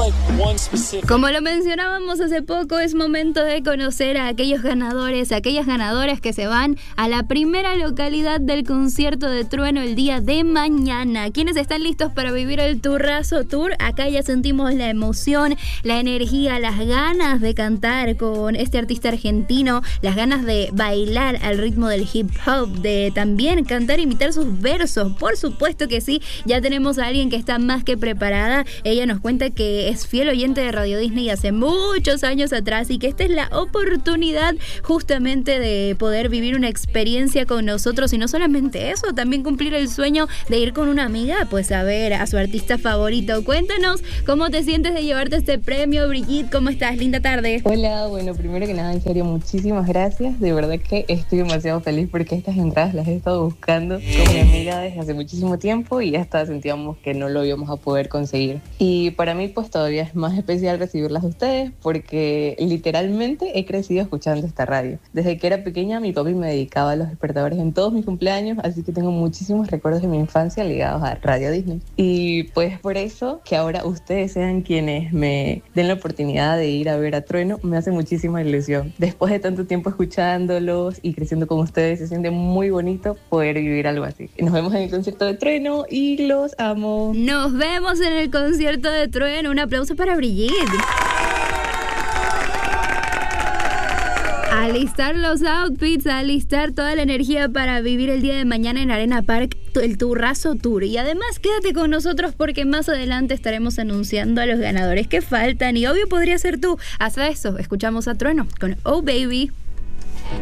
Como lo mencionábamos hace poco, es momento de conocer a aquellos ganadores, a aquellas ganadoras que se van a la primera localidad del concierto de Trueno el día de mañana. ¿Quiénes están listos para vivir el Turrazo Tour? Acá ya sentimos la emoción, la energía, las ganas de cantar con este artista argentino, las ganas de bailar al ritmo del hip hop, de también cantar e imitar sus versos. Por supuesto que sí, ya tenemos a alguien que está más que preparada. Ella nos cuenta que es fiel oyente de Radio Disney hace muchos años atrás y que esta es la oportunidad justamente de poder vivir una experiencia con nosotros, y no solamente eso, también cumplir el sueño de ir con una amiga pues a ver a su artista favorito. Cuéntanos cómo te sientes de llevarte este premio, Brigitte. ¿Cómo estás? Linda tarde. Hola, bueno, primero que nada, en serio, muchísimas gracias. De verdad que estoy demasiado feliz porque estas entradas las he estado buscando con mi amiga desde hace muchísimo tiempo y hasta sentíamos que no lo íbamos a poder conseguir. Y para mí pues todavía es más especial recibirlas de ustedes porque literalmente he crecido escuchando esta radio. Desde que era pequeña mi papi me dedicaba a los despertadores en todos mis cumpleaños, así que tengo muchísimos recuerdos de mi infancia ligados a Radio Disney. Y pues por eso que ahora ustedes sean quienes me den la oportunidad de ir a ver a Trueno, me hace muchísima ilusión. Después de tanto tiempo escuchándolos y creciendo con ustedes, se siente muy bonito poder vivir algo así. Nos vemos en el concierto de Trueno y los amo. Nos vemos en el concierto de Trueno. Un aplauso para Brigitte. Alistar los outfits, alistar toda la energía para vivir el día de mañana en Arena Park, el Turrazo Tour. Y además quédate con nosotros porque más adelante estaremos anunciando a los ganadores que faltan y obvio podría ser tú. Hasta eso, escuchamos a Trueno con Oh Baby.